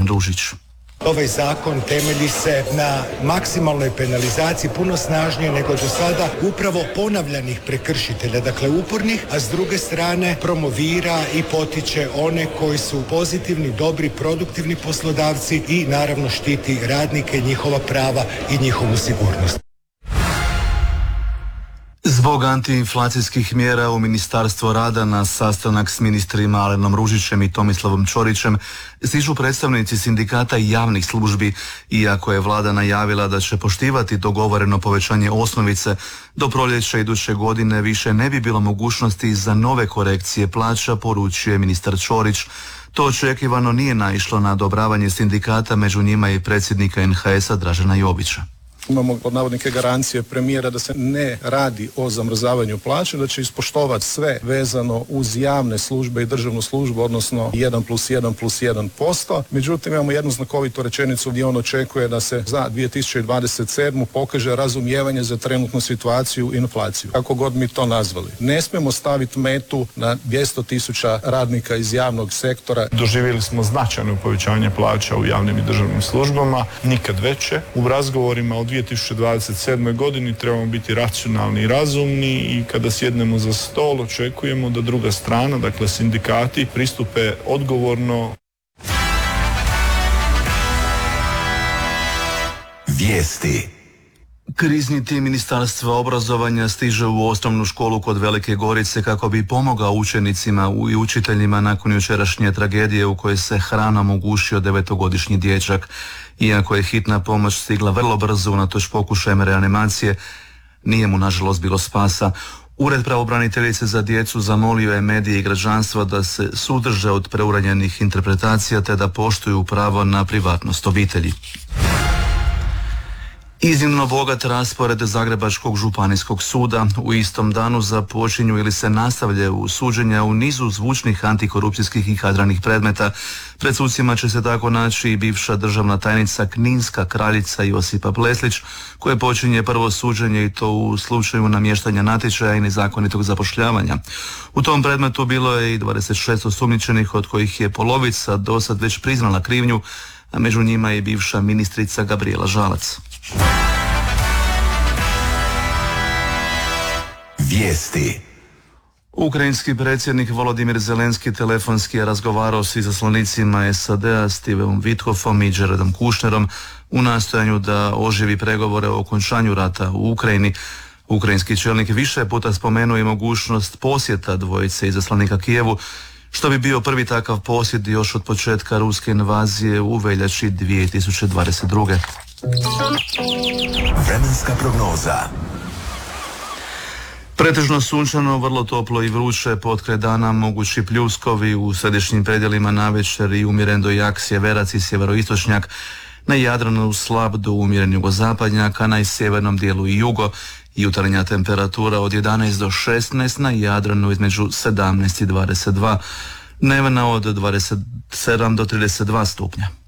Milan Ružić. Ovaj zakon temelji se na maksimalnoj penalizaciji, puno snažnije nego do sada upravo ponavljanih prekršitelja, dakle upornih, a s druge strane promovira i potiče one koji su pozitivni, dobri, produktivni poslodavci i naravno štiti radnike, njihova prava i njihovu sigurnost. Zbog antiinflacijskih mjera u Ministarstvo rada na sastanak s ministrima Alenom Ružićem i Tomislavom Ćorićem stižu predstavnici sindikata i javnih službi, iako je vlada najavila da će poštivati dogovoreno povećanje osnovice, do proljeća iduće godine više ne bi bilo mogućnosti za nove korekcije plaća, poručuje ministar Ćorić. To očekivano nije naišlo na odobravanje sindikata, među njima i predsjednika NHS-a Dražena Jovića. Imamo pod navodnike garancije premijera da se ne radi o zamrzavanju plaća, da će ispoštovati sve vezano uz javne službe i državnu službu, odnosno 1+1+1%. Međutim, imamo jednu znakovitu rečenicu gdje on očekuje da se za 2027. pokaže razumijevanje za trenutnu situaciju i inflaciju. Kako god mi to nazvali. Ne smijemo staviti metu na 200.000 radnika iz javnog sektora. Doživjeli smo značajno povećanje plaća u javnim i državnim službama, nikad veće. U razgovorima o 2027. godini trebamo biti racionalni i razumni i kada sjednemo za stol očekujemo da druga strana, dakle sindikati, pristupe odgovorno. Vijesti. Krizni tim Ministarstva obrazovanja stiže u osnovnu školu kod Velike Gorice kako bi pomogao učenicima i učiteljima nakon jučerašnje tragedije u kojoj se hranom ugušio 9-godišnji dječak. Iako je hitna pomoć stigla vrlo brzo unatoč pokušajem reanimacije, nije mu nažalost bilo spasa. Ured pravobraniteljice za djecu zamolio je medije i građanstvo da se suzdrže od preuranjenih interpretacija te da poštuju pravo na privatnost obitelji. Iznimno bogat raspored Zagrebačkog županijskog suda. U istom danu započinju ili se nastavljaju suđenja u nizu zvučnih antikorupcijskih i kadranih predmeta. Pred sucima će se tako naći i bivša državna tajnica Kninska kraljica Josipa Pleslić, koje počinje prvo suđenje i to u slučaju namještanja natječaja i nezakonitog zapošljavanja. U tom predmetu bilo je i 26 osumnjičenih, od kojih je polovica do sad već priznala krivnju, a među njima je bivša ministrica Gabrijela Žalac. Vijesti. Ukrajinski predsjednik Volodimir Zelenski telefonski je razgovarao s izaslanicima SAD-a Steveom Witkoffom i Jaredom Kushnerom u nastojanju da oživi pregovore o okončanju rata u Ukrajini. Ukrajinski čelnik više puta spomenuo i mogućnost posjeta dvojice izaslanika Kijevu, što bi bio prvi takav posjet još od početka ruske invazije u veljači 2022. Vremenska prognoza. Pretežno sunčano, vrlo toplo i vruće, potkraj dana mogući pljuskovi u središnjim predjelima navečer i umjeren do jak sjeverac i sjeveroistočnjak, na Jadranu slab do umjeren jugozapadnjak, a na sjevernom dijelu i jugo. Jutarnja temperatura od 11 do 16, na Jadranu između 17 i 22, dnevna od 27 do 32 stupnja.